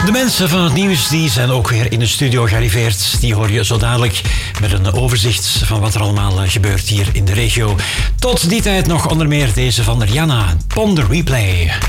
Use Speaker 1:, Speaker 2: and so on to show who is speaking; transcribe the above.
Speaker 1: De mensen van het nieuws die zijn ook weer in de studio gearriveerd. Die hoor je zo dadelijk met een overzicht van wat er allemaal gebeurt hier in de regio. Tot die tijd nog onder meer deze van Rihanna, Pon de Replay.